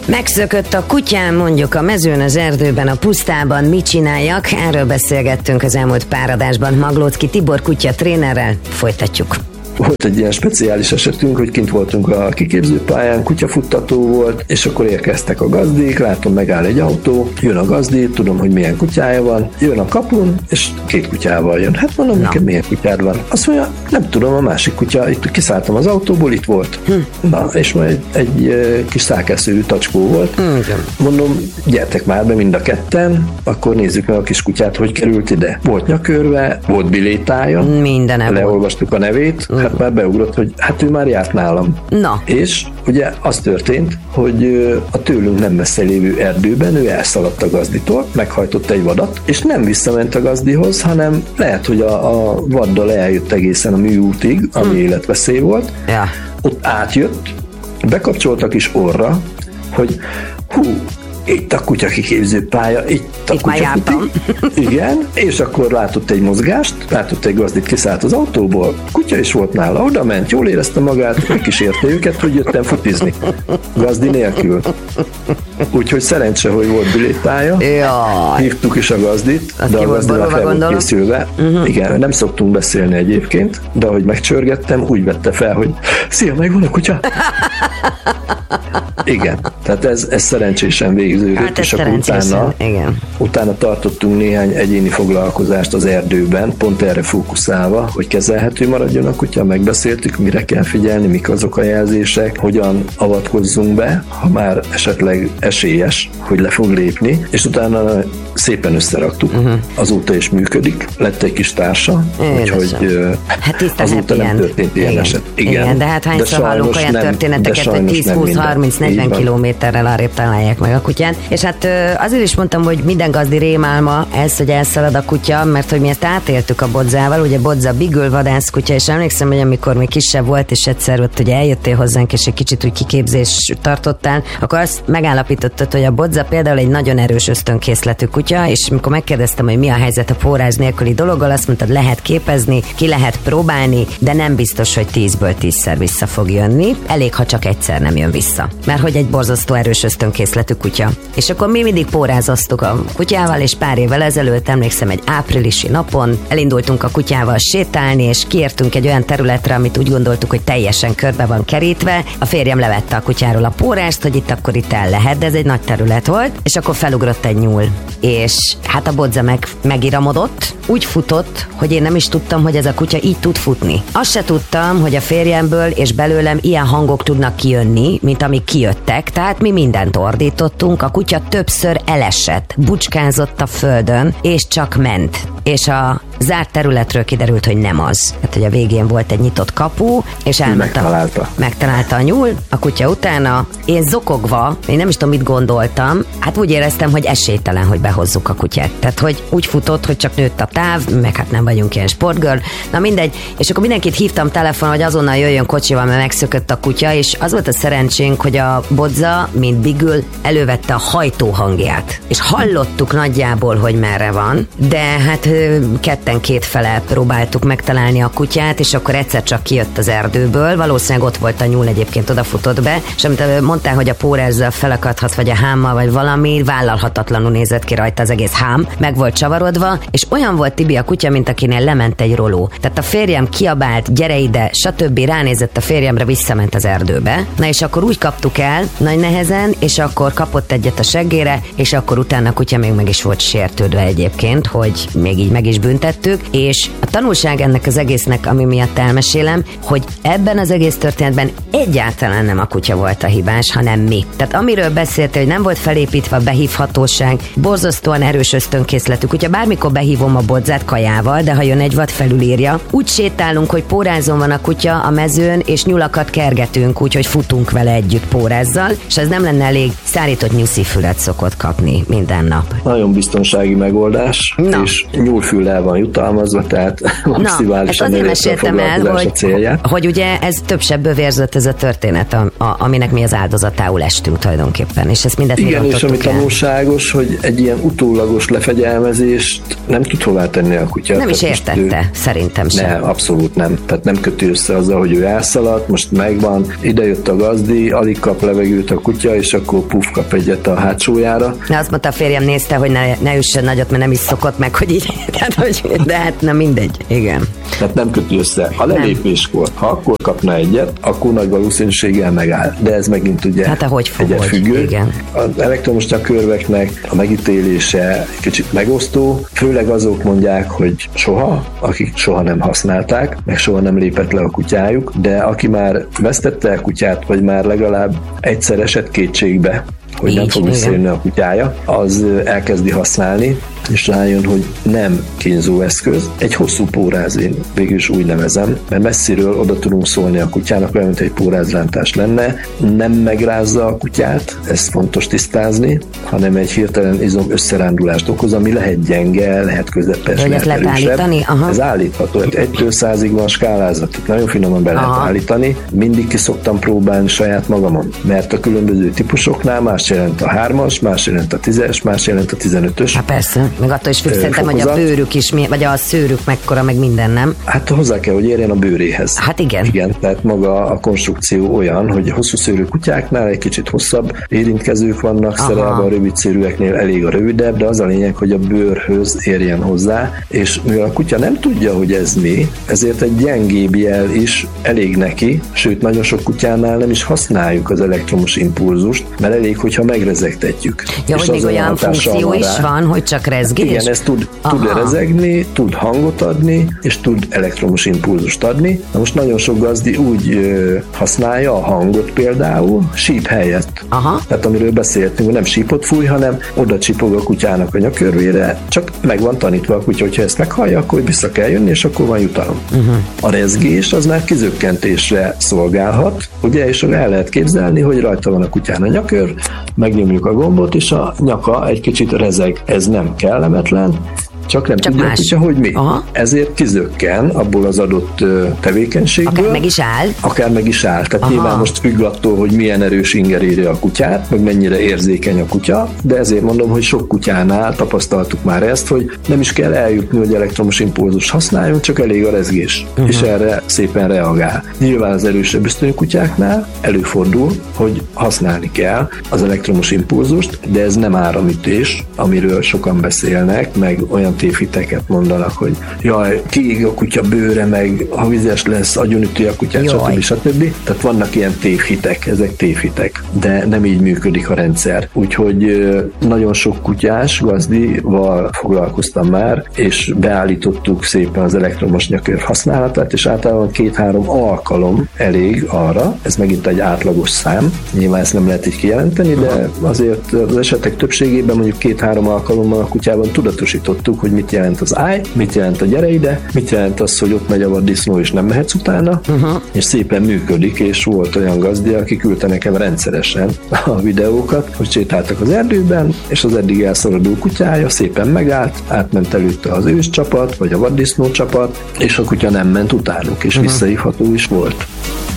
Megszökött a kutyám, mondjuk a mezőn, az erdőben, a pusztában, mit csináljak? Erről beszélgettünk az elmúlt pár adásban Maglóczky Tibor kutya trénerrel. Folytatjuk. Volt egy ilyen speciális esetünk, hogy kint voltunk a kiképzőpályán, kutyafuttató volt, és akkor érkeztek a gazdik, látom, megáll egy autó, jön a gazdi, tudom, hogy milyen kutyája van, jön a kapun, és 2 kutyával jön. Hát mondom, neked milyen kutyád van? Azt mondja, nem tudom, a másik kutya, itt kiszálltam az autóból, itt volt. Na, és majd egy kis szákeszőrű tacskó volt. Mondom, gyertek már be mind a ketten, akkor nézzük meg a kis kutyát, hogy került ide. Volt nyakörve, volt bilétája, leolvastuk a nevét, hát már beugrott, hogy hát ő már járt nálam. Na. És ugye az történt, hogy a tőlünk nem messze lévő erdőben ő elszaladt a gazditól, meghajtott egy vadat, és nem visszament a gazdihoz, hanem lehet, hogy a vaddal eljött egészen a műútig, ami életveszély volt. Ja. Ott átjött, bekapcsolta a kis orra, hogy itt a kutya kiképző pálya, itt a kutya igen, és akkor látott egy mozgást, látott egy gazdit, kiszállt az autóból, kutya is volt nála, oda ment, jól érezte magát, megkísérte őket, hogy jöttem futizni. Gazdi nélkül. Úgyhogy szerencse, hogy volt bilétpálya. Hívtuk is a gazdit, de a gazdi már fel volt készülve. Igen, nem szoktunk beszélni egyébként, de ahogy megcsörgettem, úgy vette fel, hogy szia, megvan a kutya? Igen, tehát ez szerencsésen végződött, hát és akkor utána tartottunk néhány egyéni foglalkozást az erdőben, pont erre fókuszálva, hogy kezelhető maradjon a kutya, megbeszéltük, mire kell figyelni, mik azok a jelzések, hogyan avatkozzunk be, ha már esetleg esélyes, hogy le fog lépni, és utána szépen összeraktuk. Azóta is működik, lett egy kis társa, úgyhogy hát azóta nem történt ilyen eset. Igen, de hát hányszor hallunk olyan történeteket, hogy 10-20-30-40 kilométerrel arrébb találják meg a kutyát. És hát azért is mondtam, hogy minden gazdi rémálma ez, hogy elszalad a kutya, mert hogy mi ezt átéltük a Bodzával, ugye Bodza bigül vadászkutya, és emlékszem, hogy amikor még kisebb volt, és egyszer ott ugye eljöttél hozzánk, és egy kicsit úgy kiképzés tartottál, akkor azt megállapítottad, hogy a Bodza például egy nagyon erős ösztönkészletű kutya, és amikor megkérdeztem, hogy mi a helyzet a póráz nélküli dologgal, azt mondtad, lehet képezni, ki lehet próbálni, de nem biztos, hogy 10-ből 10-szer vissza fog jönni. Elég, ha csak egyszer nem jön vissza. Mert hogy egy borzasztó erős ösztönkészletű kutya. És akkor mi mindig pórázoztuk a kutyával, és pár évvel ezelőtt, emlékszem, egy áprilisi napon elindultunk a kutyával sétálni, és kiértünk egy olyan területre, amit úgy gondoltuk, hogy teljesen körbe van kerítve. A férjem levette a kutyáról a pórást, hogy itt el lehet, de ez egy nagy terület volt, és akkor felugrott egy nyúl. És hát a Bodza megiramodott, úgy futott, hogy én nem is tudtam, hogy ez a kutya így tud futni. Azt se tudtam, hogy a férjemből és belőlem ilyen hangok tudnak kijönni, mint amik kijöttek, tehát mi mindent ordítottunk, a kutya többször elesett, bucskázott a földön, és csak ment. És a zárt területről kiderült, hogy nem az. Hát, hogy a végén volt egy nyitott kapu, és megtalálta a nyúl, a kutya utána. Én zokogva, én nem is tudom, mit gondoltam, hát úgy éreztem, hogy esélytelen, hogy behozzuk a kutyát. Tehát, hogy úgy futott, hogy csak nőtt a táv, meg hát nem vagyunk ilyen sportgirl, na mindegy, és akkor mindenkit hívtam telefonon, hogy azonnal jöjjön kocsival, mert megszökött a kutya, és az volt a szerencsénk, hogy a Bodza, mint bigül, elővette a hajtó hangját. És hallottuk nagyjából, hogy merre van, de hát ketten kétfele próbáltuk megtalálni a kutyát, és akkor egyszer csak kijött az erdőből, valószínűleg ott volt a nyúl, egyébként odafutott be, és amit mondtál, hogy a pórázzal felakadhat, vagy a hámmal, vagy valami, vállalhatatlanul nézett ki rajta az egész hám, meg volt csavarodva, és olyan volt Tibi a kutya, mint akinél lement egy roló. Tehát a férjem kiabált, gyere ide, stb. Ránézett a férjemre, visszament az erdőbe. Na és akkor úgy kaptuk el, nagy nehezen, és akkor kapott egyet a seggére, és akkor utána a kutya még meg is volt sértődve egyébként, hogy még így meg is büntettük, és a tanulság ennek az egésznek, ami miatt elmesélem, hogy ebben az egész történetben egyáltalán nem a kutya volt a hibás, hanem mi. Tehát amiről beszéltél, hogy nem volt felépítve a behívhatóság, borzasztóan erős ösztönkészletű kutya, bármikor behívom a Bodzát kajával, de ha jön egy vad, felülírja. Úgy sétálunk, hogy pórázon van a kutya a mezőn, és nyulakat kergetünk, úgyhogy futunk vele együtt pórázzal, és ez nem lenne elég, szárított nyuszifület szokott kapni minden nap. Nagyon biztonsági megoldás, és nyúlfüllel van feljutalmazva, tehát maximálisan elérte a foglalkozás a célját. Hogy ugye ez több sebből vérzett ez a történet, aminek mi az áldozatául estünk tulajdonképpen, és ezt mindet igen, és ami tanulságos, hogy egy ilyen utólagos lefegyelmezést nem tud hová tenni a kutya. Nem is értette, szerintem sem. Nem, abszolút nem. Tehát nem köti össze azzal, hogy ő elszaladt, most megvan, idejött a gazdi, alig kap levegőt a kutya, és akkor puf, kap egyet a hátsójára. De azt mondta, a férjem nézte, hogy ne üssön nagyot, mert nem is szokott meg, hogy így. De hát na mindegy, igen. Tehát nem köti össze. A lelépéskor, ha akkor kapna egyet, akkor nagy valószínűséggel megáll. De ez megint ugye egyet függő. Igen. Az elektromos nyakörveknek a megítélése kicsit megosztó, főleg azok mondják, hogy soha, akik soha nem használták, meg soha nem lépett le a kutyájuk, de aki már vesztette a kutyát, vagy már legalább egyszer esett kétségbe, hogy nem fog visszajönni a kutyája, az elkezdi használni, és rájön, hogy nem kínzó eszköz. Egy hosszú póráz, én végül is úgy nevezem, mert messziről oda tudunk szólni a kutyának, olyan, mint egy pórázrántás lenne. Nem megrázza a kutyát, ezt fontos tisztázni, hanem egy hirtelen izom összerándulást okoz, ami lehet gyenge, lehet közepes, lehet erősebb. Ez állítható. 1-től 100-ig van skálázat, nagyon finoman be lehet állítani. Mindig ki szoktam próbálni saját magamon, mert a különböző típusoknál más jelent a 3-as, más jelent a 10-es, más jelent a 15-ös. Hát persze. Meg attól is függ, szerintem, hogy a bőrük is, vagy a szőrük mekkora, meg minden, nem? Hát hozzá kell, hogy érjen a bőréhez. Hát igen. Igen, tehát maga a konstrukció olyan, hogy a hosszú szőrű kutyáknál egy kicsit hosszabb érintkezők vannak szerelve, a rövid szőrűeknél elég a rövidebb, de az a lényeg, hogy a bőrhöz érjen hozzá, és mivel a kutya nem tudja, hogy ez mi, ezért egy gyengébb jel is elég neki, sőt, nagyon sok kutyánál nem is használjuk az elektromos impulzust, mert elég, hogyha megrezegtetjük. Ja, hogy még olyan funkció is van, hogy csak rezgés? Igen, ez tud rezegni, tud hangot adni, és tud elektromos impulzust adni. Na most nagyon sok gazdi úgy használja a hangot például síp helyett. Tehát amiről beszéltünk, hogy nem sípot fúj, hanem oda csipog a kutyának a nyakörvére, csak meg van tanítva a kutya, hogyha ezt meghallja, akkor vissza kell jönni, és akkor van jutalom. A rezgés az már kizökkentésre szolgálhat, ugye, és el lehet képzelni, hogy rajta van a kutyán a nyakör, megnyomjuk a gombot, és a nyaka egy kicsit rezeg. Ez nem kellemetlen, csak nem tudja a kutya, hogy mi. Ezért kizökken abból az adott tevékenységből. Akár meg is áll. Akár meg is áll. Tehát nyilván most függ attól, hogy milyen erős inger éri a kutyát, meg mennyire érzékeny a kutya, de ezért mondom, hogy sok kutyánál tapasztaltuk már ezt, hogy nem is kell eljutni, hogy elektromos impulzust használjunk, csak elég a rezgés. És erre szépen reagál. Nyilván az erősebb ösztönű kutyáknál előfordul, hogy használni kell az elektromos impulzust, de ez nem áramütés, amiről sokan beszélnek, meg olyan tévhiteket mondanak, hogy jaj, kiég a kutya bőre, meg ha vizes lesz, agyonüti a kutyát, stb. Tehát vannak ilyen tévhitek, ezek tévhitek, de nem így működik a rendszer. Úgyhogy nagyon sok kutyás gazdival foglalkoztam már, és beállítottuk szépen az elektromos nyakör használatát, és általában 2-3 alkalom elég arra, ez megint egy átlagos szám, nyilván ezt nem lehet így kijelenteni, de azért az esetek többségében mondjuk 2-3 alkalommal a kutyában tudatosítottuk, hogy mit jelent az állj, mit jelent a gyere ide, mit jelent az, hogy ott megy a vaddisznó és nem mehetsz utána, és szépen működik, és volt olyan gazdi, aki küldte nekem rendszeresen a videókat, hogy sétáltak az erdőben, és az eddig elszaladó kutyája szépen megállt, átment előtte az őscsapat, vagy a vaddisznó csapat, és a kutya nem ment utánuk, és visszahívható is volt.